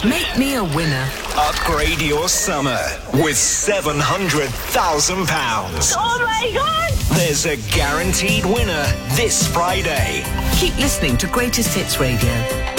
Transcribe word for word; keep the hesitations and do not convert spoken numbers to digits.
Make me a winner. Upgrade your summer with seven hundred thousand pounds. Oh my God! There's a guaranteed winner this Friday. Keep listening to Greatest Hits Radio.